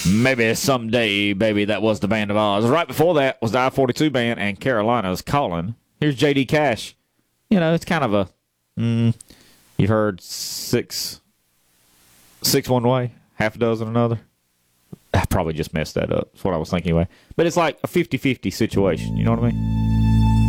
Maybe someday, baby, that was the Band of Oz. Right before that was the I-42 Band and Carolina's Calling. Here's J.D. Cash. You know, it's kind of a, you've heard six one way, half a dozen another. I probably just messed that up. That's what I was thinking anyway. But it's like a 50-50 situation. You know what I mean?